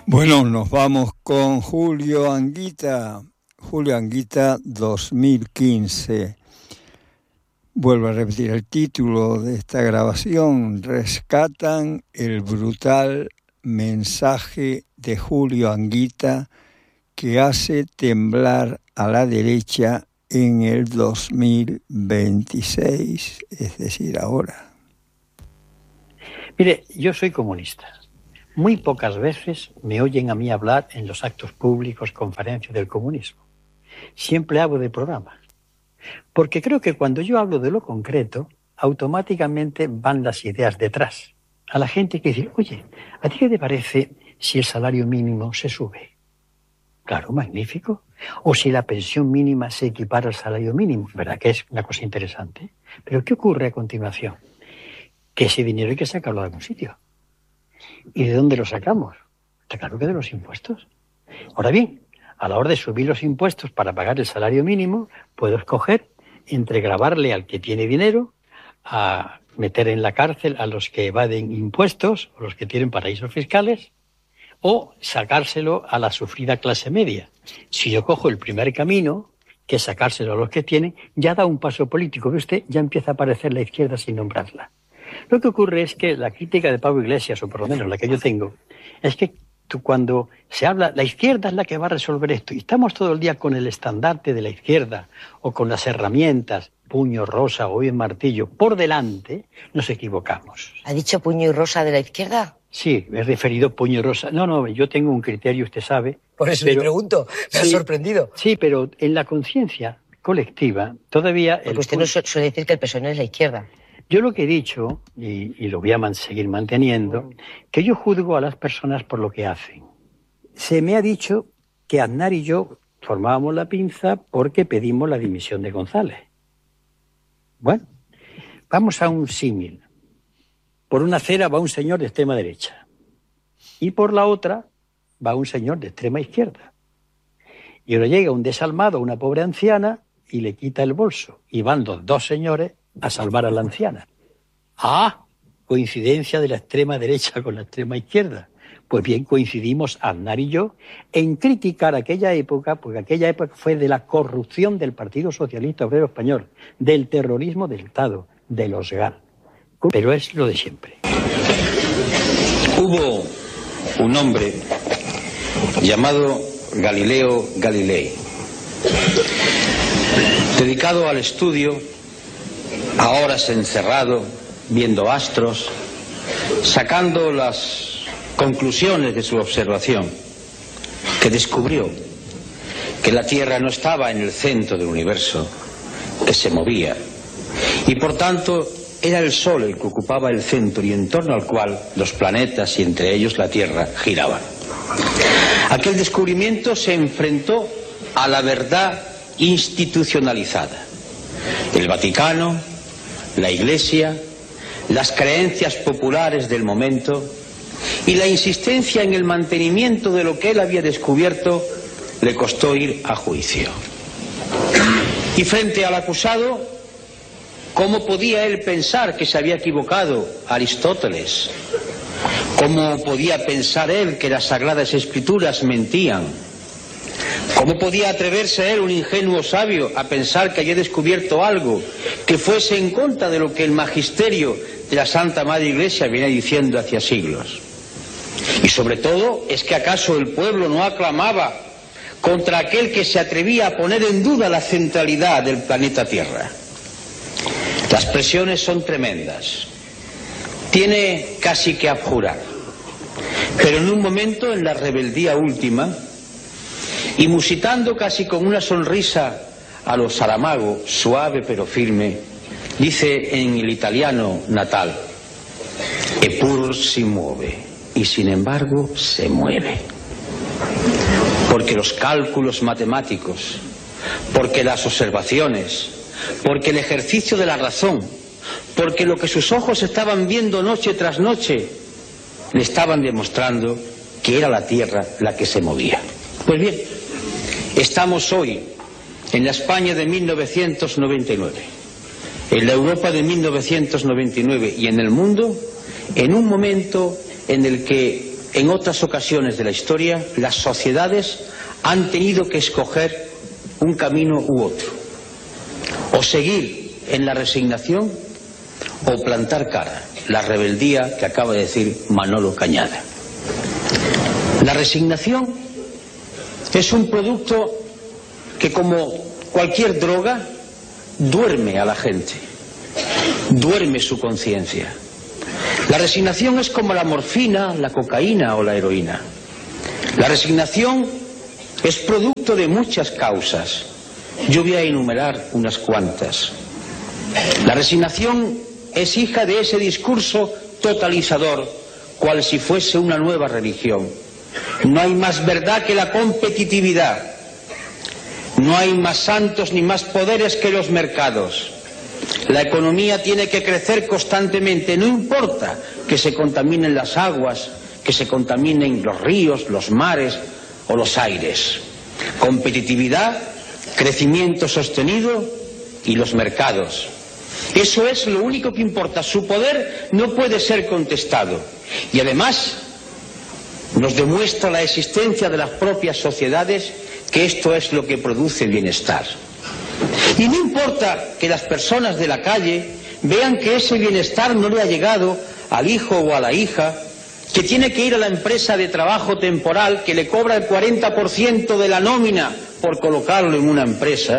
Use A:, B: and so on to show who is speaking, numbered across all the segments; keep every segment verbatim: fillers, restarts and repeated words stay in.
A: Bueno, nos vamos con Julio Anguita. Julio Anguita dos mil quince. Vuelvo a repetir el título de esta grabación. Rescatan el brutal mensaje de Julio Anguita que hace temblar a la derecha en el dos mil veintiséis, es decir, ahora.
B: Mire, yo soy comunista. Muy pocas veces me oyen a mí hablar en los actos públicos, conferencias del comunismo. Siempre hablo de programas. Porque creo que cuando yo hablo de lo concreto, automáticamente van las ideas detrás. A la gente que dice, oye, ¿a ti qué te parece si el salario mínimo se sube? Claro, magnífico. O si la pensión mínima se equipara al salario mínimo. ¿Verdad que es una cosa interesante? Pero ¿qué ocurre a continuación? Que ese dinero hay que sacarlo de algún sitio. ¿Y de dónde lo sacamos? Está claro que de los impuestos. Ahora bien, a la hora de subir los impuestos para pagar el salario mínimo, puedo escoger entre gravarle al que tiene dinero, a meter en la cárcel a los que evaden impuestos o los que tienen paraísos fiscales, o sacárselo a la sufrida clase media. Si yo cojo el primer camino, que es sacárselo a los que tienen, ya da un paso político. ¿Ve usted? Ya empieza a aparecer la izquierda sin nombrarla. Lo que ocurre es que la crítica de Pablo Iglesias, o por lo menos la que yo tengo, es que tú, cuando se habla, la izquierda es la que va a resolver esto, y estamos todo el día con el estandarte de la izquierda, o con las herramientas, puño, rosa o bien martillo, por delante, nos equivocamos.
C: ¿Ha dicho puño y rosa de la izquierda?
B: Sí, me he referido puño y rosa. No, no, yo tengo un criterio, usted sabe.
C: Por eso
B: pero,
C: le pregunto, me
B: sí,
C: ha sorprendido.
B: Sí, pero en la conciencia colectiva, todavía...
C: Porque usted no suele decir que el P S O E no es la izquierda.
B: Yo lo que he dicho, y, y lo voy a man- seguir manteniendo, que yo juzgo a las personas por lo que hacen. Se me ha dicho que Aznar y yo formábamos la pinza porque pedimos la dimisión de González. Bueno, vamos a un símil. Por una acera va un señor de extrema derecha y por la otra va un señor de extrema izquierda. Y ahora llega un desalmado, una pobre anciana, y le quita el bolso. Y van los dos señores a salvar a la anciana. Ah, coincidencia de la extrema derecha con la extrema izquierda. Pues bien, coincidimos Aznar y yo en criticar aquella época, porque aquella época fue de la corrupción del Partido Socialista Obrero Español, del terrorismo del Estado, de los G A L. Pero es lo de siempre.
D: Hubo un hombre llamado Galileo Galilei, dedicado al estudio, a horas encerrado, viendo astros, sacando las conclusiones de su observación, que descubrió que la Tierra no estaba en el centro del universo, que se movía, y por tanto era el Sol el que ocupaba el centro y en torno al cual los planetas y entre ellos la Tierra giraban. Aquel descubrimiento se enfrentó a la verdad institucionalizada. El Vaticano, la Iglesia, las creencias populares del momento y la insistencia en el mantenimiento de lo que él había descubierto le costó ir a juicio. Y frente al acusado, ¿cómo podía él pensar que se había equivocado Aristóteles? ¿Cómo podía pensar él que las Sagradas Escrituras mentían? ¿Cómo podía atreverse él, un ingenuo sabio, a pensar que había descubierto algo que fuese en contra de lo que el magisterio de la Santa Madre Iglesia viene diciendo hacia siglos? Y sobre todo, ¿es que acaso el pueblo no aclamaba contra aquel que se atrevía a poner en duda la centralidad del planeta Tierra? Las presiones son tremendas. Tiene casi que abjurar. Pero en un momento, en la rebeldía última, y musitando casi con una sonrisa a lo Saramago, suave pero firme, dice en el italiano natal: "Eppur si muove", y sin embargo se mueve. Porque los cálculos matemáticos, porque las observaciones, porque el ejercicio de la razón, porque lo que sus ojos estaban viendo noche tras noche, le estaban demostrando que era la Tierra la que se movía. Pues bien, estamos hoy en la España de mil novecientos noventa y nueve, en la Europa de mil novecientos noventa y nueve y en el mundo en un momento en el que en otras ocasiones de la historia, las sociedades han tenido que escoger un camino u otro. O seguir en la resignación o plantar cara. La rebeldía que acaba de decir Manolo Cañada. La resignación es un producto que, como cualquier droga, duerme a la gente, duerme su conciencia. La resignación es como la morfina, la cocaína o la heroína. La resignación es producto de muchas causas. Yo voy a enumerar unas cuantas. La resignación es hija de ese discurso totalizador, cual si fuese una nueva religión. No hay más verdad que la competitividad. No hay más santos ni más poderes que los mercados. La economía tiene que crecer constantemente, no importa que se contaminen las aguas, que se contaminen los ríos, los mares o los aires. Competitividad, crecimiento sostenido y los mercados. Eso es lo único que importa. Su poder no puede ser contestado. Y además nos demuestra la existencia de las propias sociedades que esto es lo que produce bienestar. Y no importa que las personas de la calle vean que ese bienestar no le ha llegado al hijo o a la hija, que tiene que ir a la empresa de trabajo temporal que le cobra el cuarenta por ciento de la nómina por colocarlo en una empresa.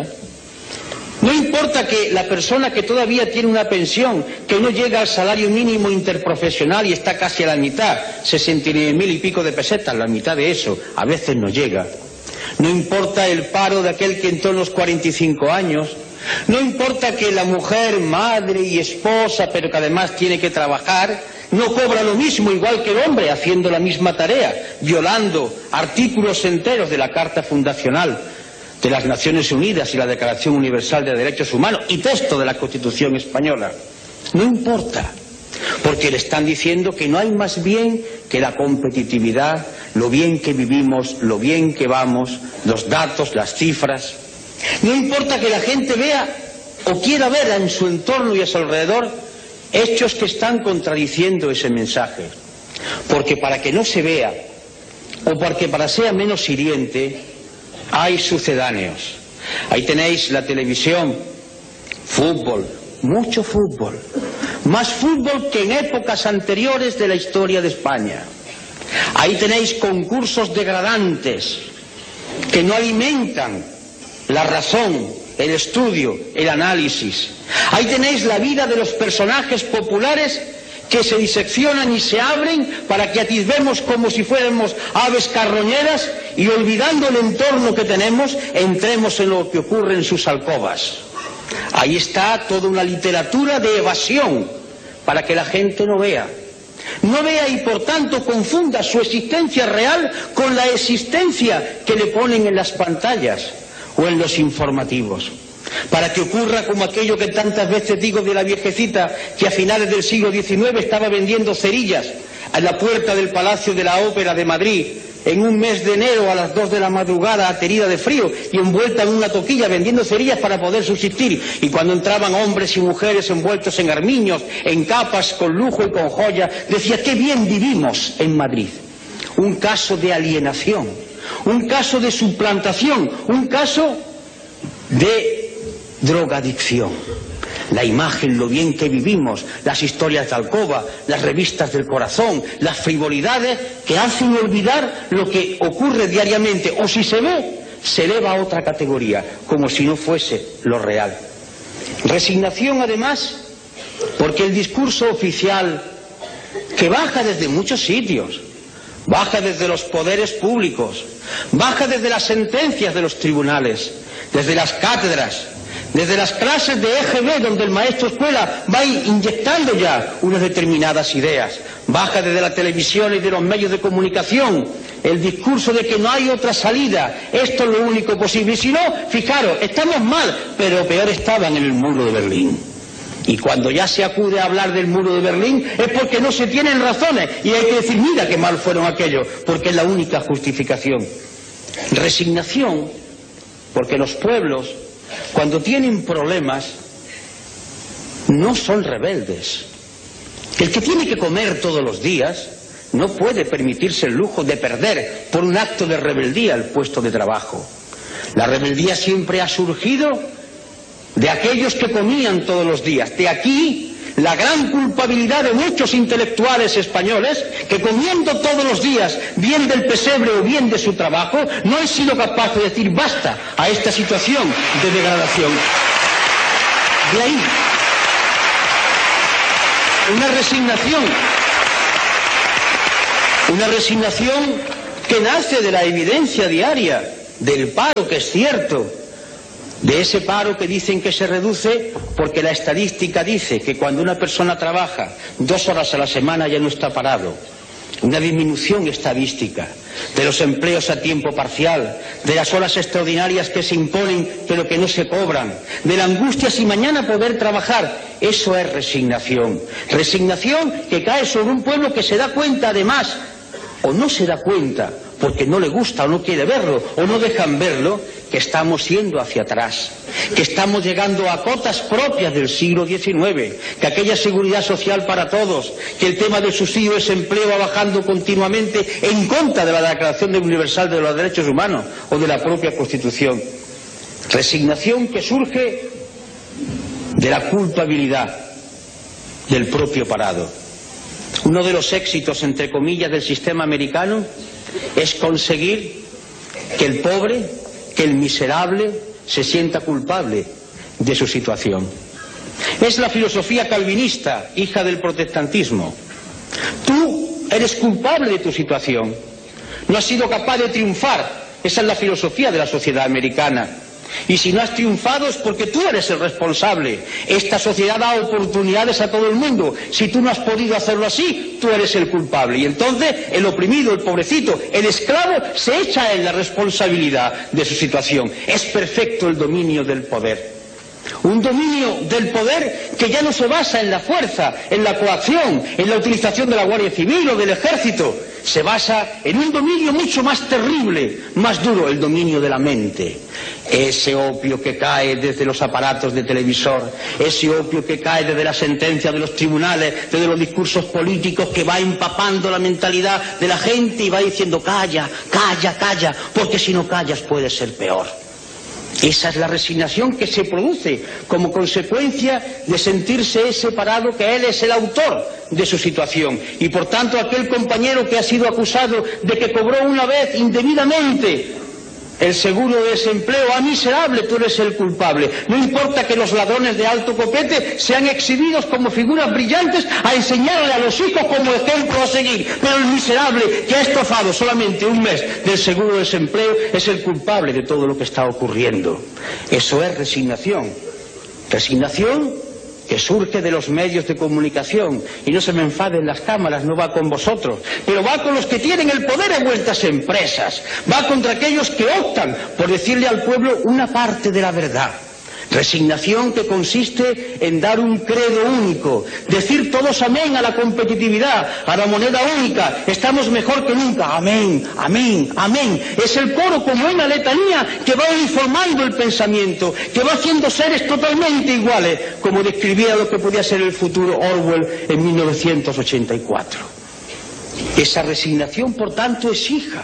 D: No importa que la persona que todavía tiene una pensión que no llega al salario mínimo interprofesional y está casi a la mitad, sesenta y nueve mil y pico de pesetas, la mitad de eso, a veces no llega. No importa el paro de aquel que entró en los cuarenta y cinco años. No importa que la mujer, madre y esposa, pero que además tiene que trabajar, no cobra lo mismo igual que el hombre haciendo la misma tarea, violando artículos enteros de la Carta Fundacional de las Naciones Unidas y la Declaración Universal de Derechos Humanos y texto de la Constitución Española. No importa, porque le están diciendo que no hay más bien que la competitividad, lo bien que vivimos, lo bien que vamos, los datos, las cifras. No importa que la gente vea o quiera ver en su entorno y a su alrededor hechos que están contradiciendo ese mensaje. Porque para que no se vea, o porque para sea menos hiriente, hay sucedáneos. Ahí tenéis la televisión, fútbol, mucho fútbol. Más fútbol que en épocas anteriores de la historia de España. Ahí tenéis concursos degradantes que no alimentan la razón, el estudio, el análisis. Ahí tenéis la vida de los personajes populares que se diseccionan y se abren para que atisbemos como si fuéramos aves carroñeras y, olvidando el entorno que tenemos, entremos en lo que ocurre en sus alcobas. Ahí está toda una literatura de evasión para que la gente no vea. No vea y por tanto confunda su existencia real con la existencia que le ponen en las pantallas o en los informativos. Para que ocurra como aquello que tantas veces digo de la viejecita que a finales del siglo diecinueve estaba vendiendo cerillas a la puerta del Palacio de la Ópera de Madrid en un mes de enero a las dos de la madrugada, aterida de frío y envuelta en una toquilla vendiendo cerillas para poder subsistir. Y cuando entraban hombres y mujeres envueltos en armiños, en capas, con lujo y con joya, decía: qué bien vivimos en Madrid. Un caso de alienación, un caso de suplantación, un caso de drogadicción. La imagen, lo bien que vivimos, las historias de alcoba, las revistas del corazón, las frivolidades que hacen olvidar lo que ocurre diariamente, o si se ve, se eleva a otra categoría, como si no fuese lo real. Resignación, además, porque el discurso oficial, que baja desde muchos sitios, baja desde los poderes públicos, baja desde las sentencias de los tribunales, desde las cátedras, desde las clases de E G B, donde el maestro escuela va inyectando ya unas determinadas ideas, baja desde la televisión y de los medios de comunicación el discurso de que no hay otra salida, esto es lo único posible. Y si no, fijaros, estamos mal, pero peor estaban en el muro de Berlín. Y cuando ya se acude a hablar del muro de Berlín es porque no se tienen razones y hay que decir: mira qué mal fueron aquellos, porque es la única justificación. Resignación, porque los pueblos, cuando tienen problemas, no son rebeldes. El que tiene que comer todos los días no puede permitirse el lujo de perder por un acto de rebeldía el puesto de trabajo. La rebeldía siempre ha surgido de aquellos que comían todos los días. De aquí la gran culpabilidad de muchos intelectuales españoles que, comiendo todos los días bien del pesebre o bien de su trabajo, no han sido capaces de decir basta a esta situación de degradación. De ahí una resignación, una resignación que nace de la evidencia diaria del paro, que es cierto, de ese paro que dicen que se reduce porque la estadística dice que cuando una persona trabaja dos horas a la semana ya no está parado. Una disminución estadística de los empleos a tiempo parcial, de las horas extraordinarias que se imponen pero que no se cobran, de la angustia si mañana poder trabajar. Eso es resignación. Resignación que cae sobre un pueblo que se da cuenta, además, o no se da cuenta porque no le gusta o no quiere verlo o no dejan verlo, que estamos yendo hacia atrás, que estamos llegando a cotas propias del siglo diecinueve, que aquella seguridad social para todos, que el tema del subsidio de desempleo va bajando continuamente en contra de la Declaración Universal de los Derechos Humanos o de la propia Constitución. Resignación que surge de la culpabilidad del propio parado. Uno de los éxitos, entre comillas, del sistema americano es conseguir que el pobre, que el miserable se sienta culpable de su situación. Es la filosofía calvinista, hija del protestantismo. Tú eres culpable de tu situación. No has sido capaz de triunfar. Esa es la filosofía de la sociedad americana. Y si no has triunfado es porque tú eres el responsable. Esta sociedad da oportunidades a todo el mundo. Si tú no has podido hacerlo así, tú eres el culpable. Y entonces el oprimido, el pobrecito, el esclavo se echa en la responsabilidad de su situación. Es perfecto el dominio del poder. Un dominio del poder que ya no se basa en la fuerza, en la coacción, en la utilización de la Guardia Civil o del Ejército. Se basa en un dominio mucho más terrible, más duro, el dominio de la mente. Ese opio que cae desde los aparatos de televisor, ese opio que cae desde la sentencia de los tribunales, desde los discursos políticos, que va empapando la mentalidad de la gente y va diciendo calla, calla, calla, porque si no callas puede ser peor. Esa es la resignación que se produce como consecuencia de sentirse separado, que él es el autor de su situación. Y por tanto aquel compañero que ha sido acusado de que cobró una vez indebidamente el seguro de desempleo, ah, miserable, tú eres el culpable. No importa que los ladrones de alto copete sean exhibidos como figuras brillantes a enseñarle a los hijos como ejemplo a seguir, pero el miserable que ha estofado solamente un mes del seguro de desempleo es el culpable de todo lo que está ocurriendo. Eso es resignación. Resignación que surge de los medios de comunicación. Y no se me enfaden las cámaras, no va con vosotros, pero va con los que tienen el poder en vuestras empresas, va contra aquellos que optan por decirle al pueblo una parte de la verdad. Resignación que consiste en dar un credo único, decir todos amén a la competitividad, a la moneda única, estamos mejor que nunca, amén, amén, amén. Es el coro como una letanía que va uniformando el pensamiento, que va haciendo seres totalmente iguales, como describía lo que podía ser el futuro Orwell en mil novecientos ochenta y cuatro. Esa resignación, por tanto, es hija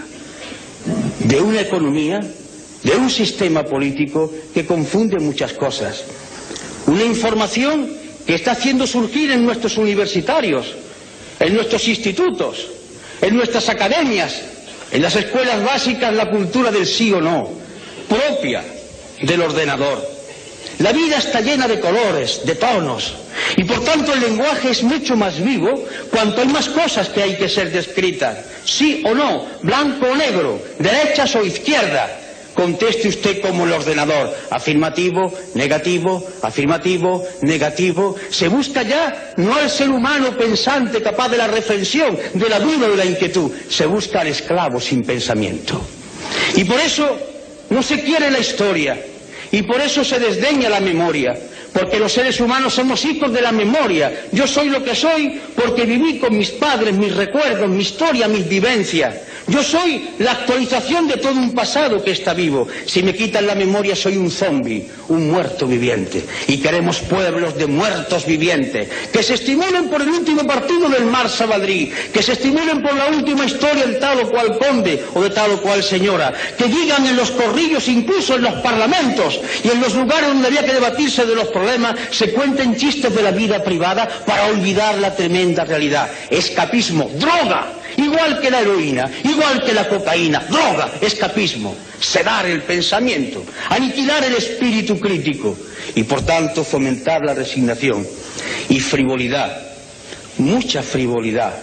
D: de una economía, de un sistema político que confunde muchas cosas. Una información que está haciendo surgir en nuestros universitarios, en nuestros institutos, en nuestras academias, en las escuelas básicas, la cultura del sí o no, propia del ordenador. La vida está llena de colores, de tonos, y por tanto el lenguaje es mucho más vivo cuanto hay más cosas que hay que ser descritas. Sí o no, blanco o negro, derechas o izquierdas. Conteste usted como el ordenador, afirmativo, negativo, afirmativo, negativo. Se busca ya no al ser humano pensante capaz de la reflexión, de la duda, de la inquietud. Se busca al esclavo sin pensamiento. Y por eso no se quiere la historia, y por eso se desdeña la memoria, porque los seres humanos somos hijos de la memoria. Yo soy lo que soy porque viví con mis padres, mis recuerdos, mi historia, mis vivencias. Yo soy la actualización de todo un pasado que está vivo. Si me quitan la memoria soy un zombi, un muerto viviente. Y queremos pueblos de muertos vivientes, que se estimulen por el último partido del Marsa Madrid, que se estimulen por la última historia de tal o cual conde o de tal o cual señora, que digan en los corrillos, incluso en los parlamentos y en los lugares donde había que debatirse de los problemas, se cuenten chistes de la vida privada para olvidar la tremenda realidad. Escapismo, droga. Igual que la heroína, igual que la cocaína, droga, escapismo, sedar el pensamiento, aniquilar el espíritu crítico y por tanto fomentar la resignación y frivolidad, mucha frivolidad.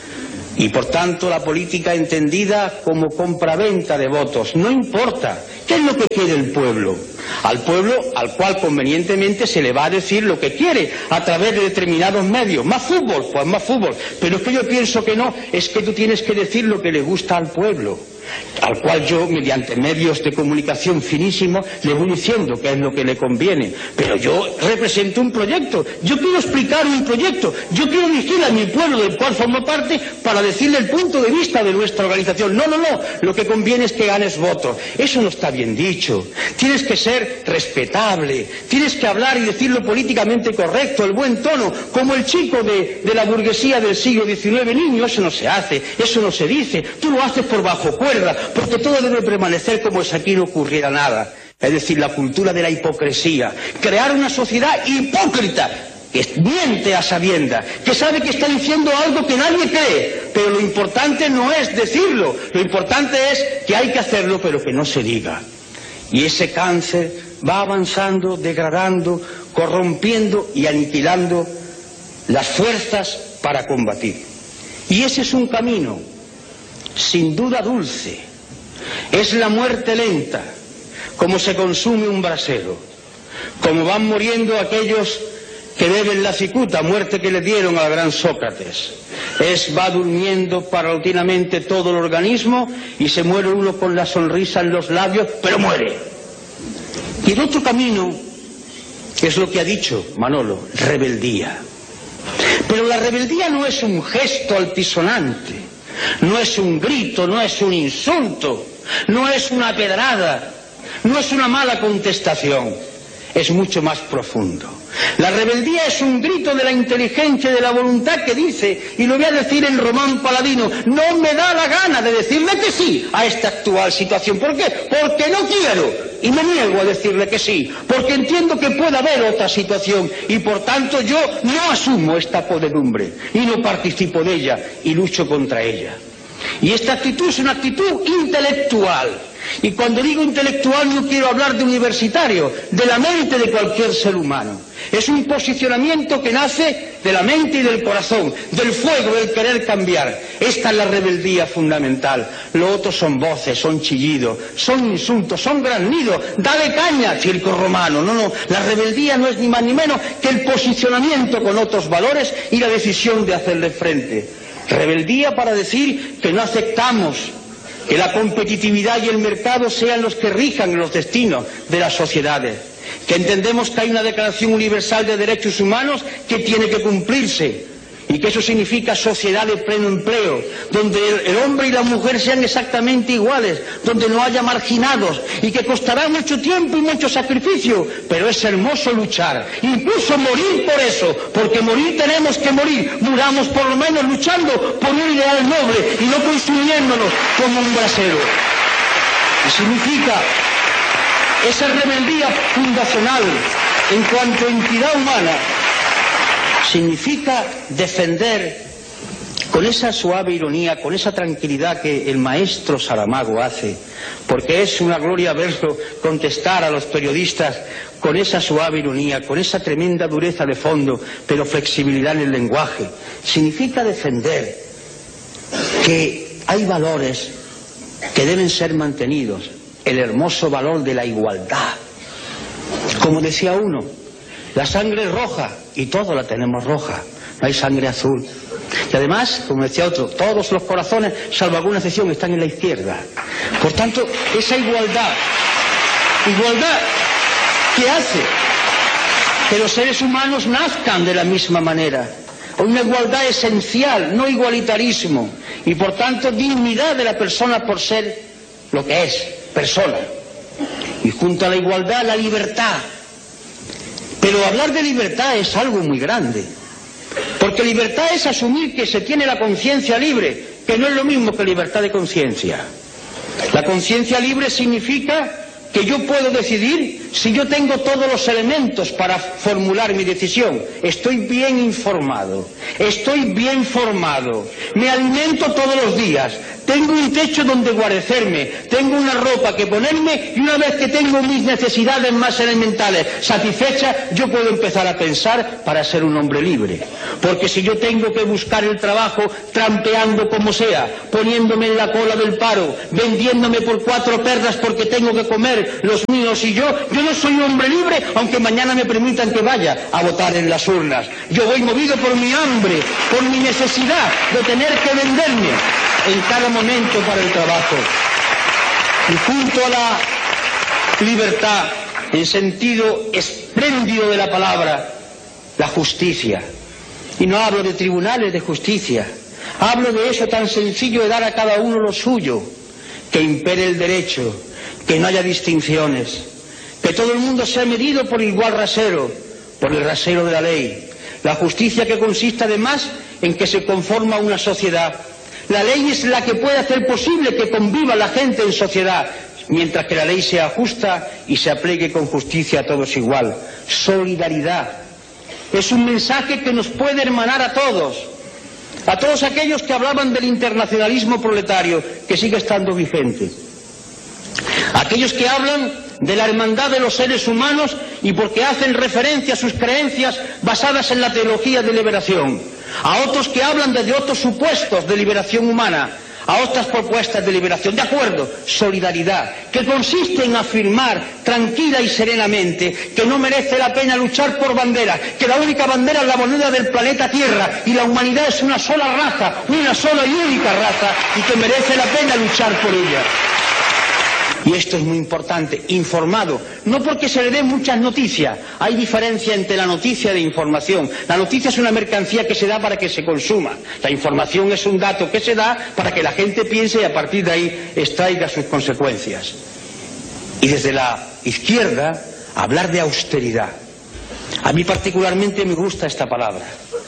D: Y por tanto la política entendida como compraventa de votos. No importa, ¿qué es lo que quiere el pueblo? Al pueblo al cual convenientemente se le va a decir lo que quiere a través de determinados medios. Más fútbol, pues más fútbol. Pero es que yo pienso que no, es que tú tienes que decir lo que le gusta al pueblo, al cual yo, mediante medios de comunicación finísimos, le voy diciendo qué es lo que le conviene. Pero yo represento un proyecto, yo quiero explicar un proyecto, yo quiero dirigir a mi pueblo del cual formo parte para decirle el punto de vista de nuestra organización. No, no, no, lo que conviene es que ganes votos. Eso no está bien dicho. Tienes que ser respetable, tienes que hablar y decir lo políticamente correcto, el buen tono, como el chico de, de la burguesía del siglo diecinueve. Niño, eso no se hace, eso no se dice, tú lo haces por bajo cuerda, porque todo debe permanecer como si aquí no ocurriera nada. Es decir, la cultura de la hipocresía, crear una sociedad hipócrita, que miente a sabiendas, que sabe que está diciendo algo que nadie cree, pero lo importante no es decirlo, lo importante es que hay que hacerlo, pero que no se diga. Y ese cáncer va avanzando, degradando, corrompiendo y aniquilando las fuerzas para combatir. Y ese es un camino, sin duda dulce. Es la muerte lenta, como se consume un brasero, como van muriendo aquellos que beben la cicuta, muerte que le dieron al gran Sócrates. Es, va durmiendo paulatinamente todo el organismo y se muere uno con la sonrisa en los labios, pero muere. Y el otro camino es lo que ha dicho Manolo, rebeldía. Pero la rebeldía no es un gesto altisonante, no es un grito, no es un insulto, no es una pedrada, no es una mala contestación, es mucho más profundo. La rebeldía es un grito de la inteligencia y de la voluntad que dice, y lo voy a decir en Román Paladino, no me da la gana de decirle que sí a esta actual situación. ¿Por qué? Porque no quiero, y me niego a decirle que sí, porque entiendo que puede haber otra situación, y por tanto yo no asumo esta podredumbre, y no participo de ella, y lucho contra ella. Y esta actitud es una actitud intelectual. Y cuando digo intelectual no quiero hablar de universitario, de la mente de cualquier ser humano. Es un posicionamiento que nace de la mente y del corazón, del fuego, del querer cambiar. Esta es la rebeldía fundamental. Lo otro son voces, son chillidos, son insultos, son graznidos. Dale caña, circo romano. No, no, la rebeldía no es ni más ni menos que el posicionamiento con otros valores y la decisión de hacerle frente. Rebeldía para decir que no aceptamos que la competitividad y el mercado sean los que rijan los destinos de las sociedades, que entendemos que hay una Declaración Universal de Derechos Humanos que tiene que cumplirse y que eso significa sociedad de pleno empleo, donde el, el hombre y la mujer sean exactamente iguales, donde no haya marginados y que costará mucho tiempo y mucho sacrificio, pero es hermoso luchar, incluso morir por eso, porque morir tenemos que morir, muramos por lo menos luchando por un ideal noble y no consumiéndonos como un brasero. Y significa esa rebeldía fundacional en cuanto a entidad humana, significa defender con esa suave ironía, con esa tranquilidad que el maestro Saramago hace, porque es una gloria verlo contestar a los periodistas con esa suave ironía, con esa tremenda dureza de fondo, pero flexibilidad en el lenguaje. Significa defender que hay valores que deben ser mantenidos, el hermoso valor de la igualdad. Como decía uno, la sangre es roja y todos la tenemos roja, no hay sangre azul. Y además, como decía otro, todos los corazones, salvo alguna excepción, están en la izquierda. Por tanto, esa igualdad, igualdad que hace que los seres humanos nazcan de la misma manera, una igualdad esencial, no igualitarismo, y por tanto dignidad de la persona por ser lo que es, persona. Y junto a la igualdad, la libertad. Pero hablar de libertad es algo muy grande, porque libertad es asumir que se tiene la conciencia libre, que no es lo mismo que libertad de conciencia. La conciencia libre significa que yo puedo decidir si yo tengo todos los elementos para formular mi decisión. Estoy bien informado, estoy bien formado, me alimento todos los días, tengo un techo donde guarecerme, tengo una ropa que ponerme, y una vez que tengo mis necesidades más elementales satisfechas, yo puedo empezar a pensar para ser un hombre libre. Porque si yo tengo que buscar el trabajo trampeando como sea, poniéndome en la cola del paro, vendiéndome por cuatro perras porque tengo que comer los míos y yo, yo no soy un hombre libre, aunque mañana me permitan que vaya a votar en las urnas. Yo voy movido por mi hambre, por mi necesidad de tener que venderme en cada momento para el trabajo. Y junto a la libertad, en sentido espléndido de la palabra, la justicia. Y no hablo de tribunales de justicia, hablo de eso tan sencillo de dar a cada uno lo suyo, que impere el derecho, que no haya distinciones, que todo el mundo sea medido por igual rasero, por el rasero de la ley. La justicia que consiste además en que se conforma una sociedad. La ley es la que puede hacer posible que conviva la gente en sociedad, mientras que la ley sea justa y se aplique con justicia a todos igual. Solidaridad. Es un mensaje que nos puede hermanar a todos, a todos aquellos que hablaban del internacionalismo proletario, que sigue estando vigente. Aquellos que hablan de la hermandad de los seres humanos y porque hacen referencia a sus creencias basadas en la teología de liberación. A otros que hablan desde otros supuestos de liberación humana, a otras propuestas de liberación. De acuerdo, solidaridad, que consiste en afirmar tranquila y serenamente que no merece la pena luchar por banderas, que la única bandera es la moneda del planeta Tierra y la humanidad es una sola raza, una sola y única raza, y que merece la pena luchar por ella. Y esto es muy importante, informado, no porque se le den muchas noticias, hay diferencia entre la noticia y la información. La noticia es una mercancía que se da para que se consuma, la información es un dato que se da para que la gente piense y a partir de ahí extraiga sus consecuencias. Y desde la izquierda, hablar de austeridad. A mí particularmente me gusta esta palabra.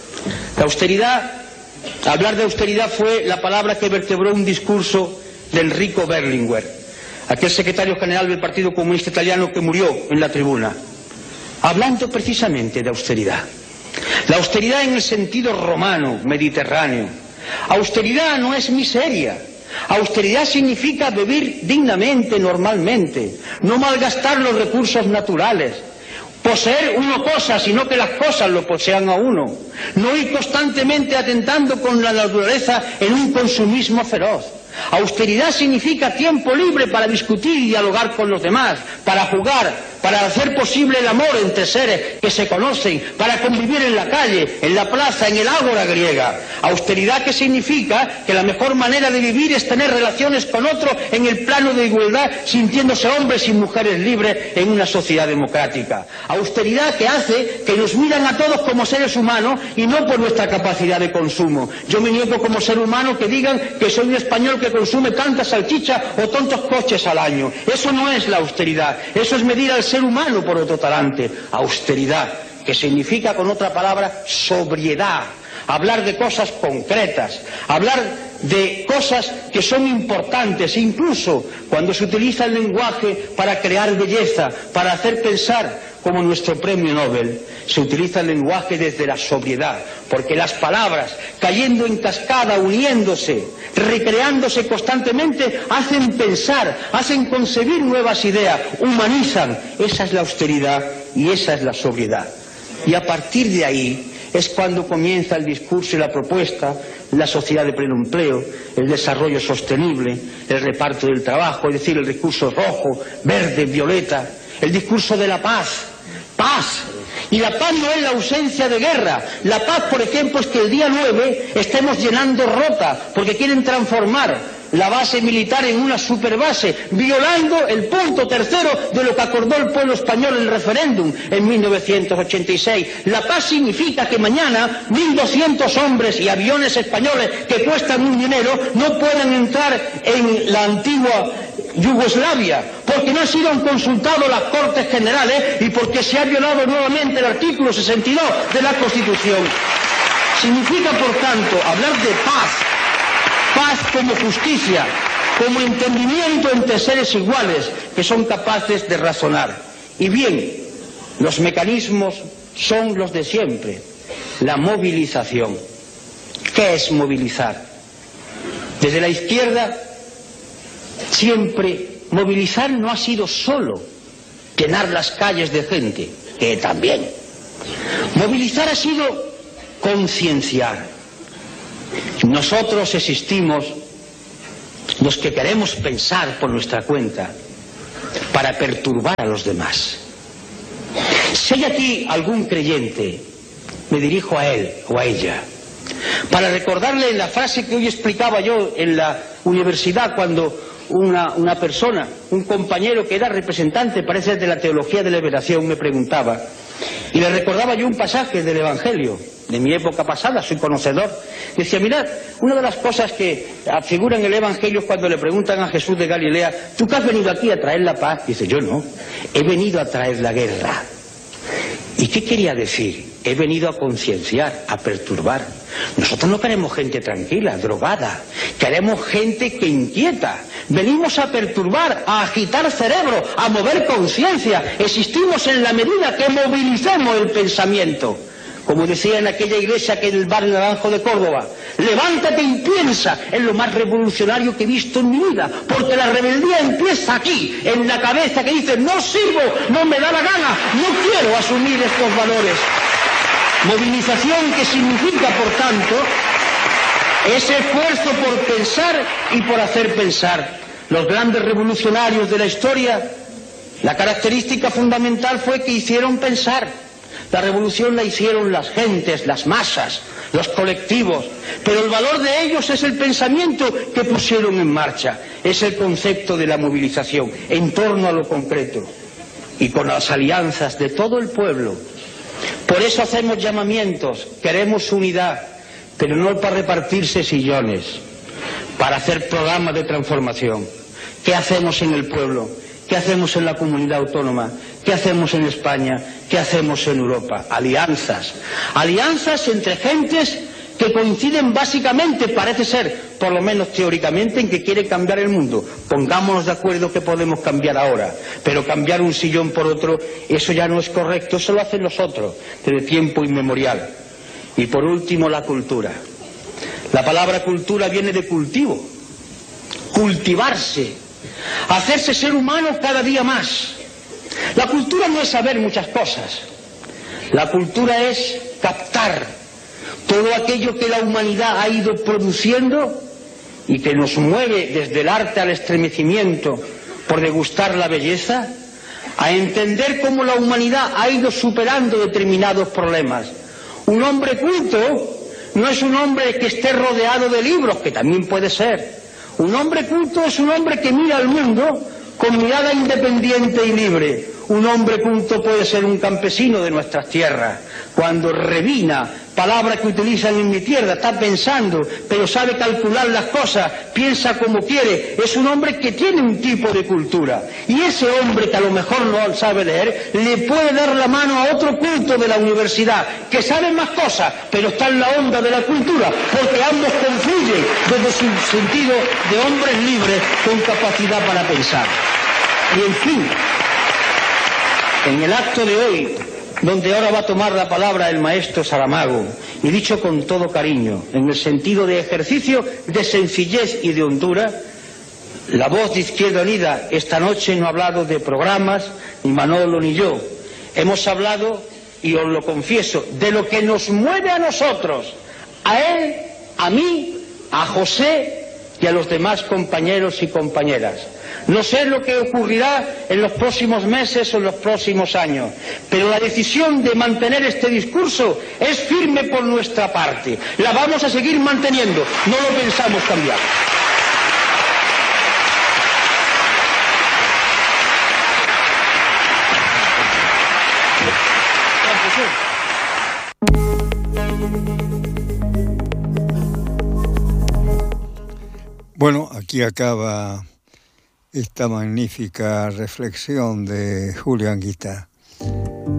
D: La austeridad, hablar de austeridad fue la palabra que vertebró un discurso de Enrico Berlinguer, aquel secretario general del Partido Comunista Italiano que murió en la tribuna, hablando precisamente de austeridad. La austeridad en el sentido romano, mediterráneo. Austeridad no es miseria. Austeridad significa vivir dignamente, normalmente, no malgastar los recursos naturales, poseer uno cosas, sino que las cosas lo posean a uno, no ir constantemente atentando con la naturaleza en un consumismo feroz. Austeridad significa tiempo libre para discutir y dialogar con los demás, para jugar, para hacer posible el amor entre seres que se conocen, para convivir en la calle, en la plaza, en el ágora griega. Austeridad que significa que la mejor manera de vivir es tener relaciones con otros en el plano de igualdad, sintiéndose hombres y mujeres libres en una sociedad democrática. Austeridad que hace que nos miran a todos como seres humanos y no por nuestra capacidad de consumo. Yo me niego como ser humano que digan que soy un español que consume tantas salchichas o tantos coches al año. Eso no es la austeridad, eso es medir al ser humano por otro talante. Austeridad, que significa con otra palabra sobriedad, hablar de cosas concretas, hablar de cosas que son importantes, incluso cuando se utiliza el lenguaje para crear belleza, para hacer pensar, como nuestro premio Nobel, se utiliza el lenguaje desde la sobriedad, porque las palabras, cayendo en cascada, uniéndose, recreándose constantemente, hacen pensar, hacen concebir nuevas ideas, humanizan. Esa es la austeridad y esa es la sobriedad. Y a partir de ahí es cuando comienza el discurso y la propuesta, la sociedad de pleno empleo, el desarrollo sostenible, el reparto del trabajo, es decir, el discurso rojo, verde, violeta, el discurso de la paz. Paz. Y la paz no es la ausencia de guerra. La paz, por ejemplo, es que el día nueve estemos llenando Rota, porque quieren transformar la base militar en una superbase, violando el punto tercero de lo que acordó el pueblo español en el referéndum en mil novecientos ochenta y seis. La paz significa que mañana mil doscientos hombres y aviones españoles que cuestan un dinero no puedan entrar en la antigua Yugoslavia, porque no han sido consultados las Cortes Generales y porque se ha violado nuevamente el artículo sesenta y dos de la Constitución. Significa, por tanto, hablar de paz, paz como justicia, como entendimiento entre seres iguales que son capaces de razonar. Y bien, los mecanismos son los de siempre. La movilización. ¿Qué es movilizar? Desde la izquierda, siempre movilizar no ha sido solo llenar las calles de gente, que también. Movilizar ha sido concienciar. Nosotros existimos, los que queremos pensar por nuestra cuenta, para perturbar a los demás. Si hay aquí algún creyente, me dirijo a él o a ella, para recordarle la frase que hoy explicaba yo en la universidad cuando una, una persona, un compañero que era representante, parece, de la teología de la liberación, me preguntaba, y le recordaba yo un pasaje del Evangelio de mi época pasada, soy conocedor. Decía, mirad, una de las cosas que figura en el Evangelio es cuando le preguntan a Jesús de Galilea, ¿tú qué has venido aquí a traer la paz? Dice, yo no, he venido a traer la guerra. ¿Y qué quería decir? He venido a concienciar, a perturbar. Nosotros no queremos gente tranquila, drogada, queremos gente que inquieta. Venimos a perturbar, a agitar cerebro, a mover conciencia. Existimos en la medida que movilicemos el pensamiento. Como decía en aquella iglesia que en el barrio Naranjo de Córdoba, levántate y piensa en lo más revolucionario que he visto en mi vida, porque la rebeldía empieza aquí, en la cabeza que dice, no sirvo, no me da la gana, no quiero asumir estos valores. Movilización que significa, por tanto, ese esfuerzo por pensar y por hacer pensar. Los grandes revolucionarios de la historia, la característica fundamental fue que hicieron pensar. La revolución la hicieron las gentes, las masas, los colectivos, pero el valor de ellos es el pensamiento que pusieron en marcha, es el concepto de la movilización en torno a lo concreto y con las alianzas de todo el pueblo. Por eso hacemos llamamientos, queremos unidad, pero no para repartirse sillones, para hacer programas de transformación. ¿Qué hacemos en el pueblo? ¿Qué hacemos en la comunidad autónoma? ¿Qué hacemos en España? ¿Qué hacemos en Europa? Alianzas. Alianzas entre gentes que coinciden básicamente, parece ser, por lo menos teóricamente, en que quiere cambiar el mundo. Pongámonos de acuerdo que podemos cambiar ahora, pero cambiar un sillón por otro, eso ya no es correcto, eso lo hacen los otros, desde tiempo inmemorial. Y por último, la cultura. La palabra cultura viene de cultivo, cultivarse, hacerse ser humano cada día más. La cultura no es saber muchas cosas, la cultura es captar todo aquello que la humanidad ha ido produciendo y que nos mueve desde el arte al estremecimiento por degustar la belleza, a entender cómo la humanidad ha ido superando determinados problemas. Un hombre culto no es un hombre que esté rodeado de libros, que también puede ser. Un hombre culto es un hombre que mira al mundo con mirada independiente y libre. Un hombre culto puede ser un campesino de nuestras tierras, cuando revina, palabra que utilizan en mi tierra, está pensando, pero sabe calcular las cosas, piensa como quiere, es un hombre que tiene un tipo de cultura. Y ese hombre que a lo mejor no sabe leer, le puede dar la mano a otro culto de la universidad, que sabe más cosas, pero está en la onda de la cultura, porque ambos confluyen desde su sentido de hombres libres con capacidad para pensar. Y en fin, en el acto de hoy, donde ahora va a tomar la palabra el maestro Saramago, y dicho con todo cariño, en el sentido de ejercicio de sencillez y de hondura, la voz de Izquierda Unida esta noche no ha hablado de programas, ni Manolo ni yo. Hemos hablado, y os lo confieso, de lo que nos mueve a nosotros, a él, a mí, a José y a los demás compañeros y compañeras. No sé lo que ocurrirá en los próximos meses o en los próximos años, pero la decisión de mantener este discurso es firme por nuestra parte. La vamos a seguir manteniendo, no lo pensamos cambiar.
A: Bueno, aquí acaba esta magnífica reflexión de Julio Anguita.